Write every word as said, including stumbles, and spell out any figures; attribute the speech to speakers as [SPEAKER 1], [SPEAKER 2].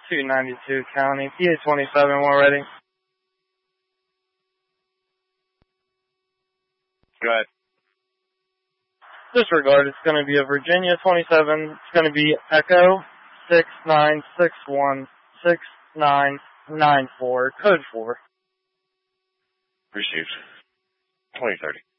[SPEAKER 1] two ninety-two County, P A twenty-seven, we're ready.
[SPEAKER 2] Go ahead.
[SPEAKER 1] Disregard, it's going to be a Virginia twenty-seven. It's going to be Echo six nine six one six nine nine four, code four.
[SPEAKER 2] Received. twenty thirty.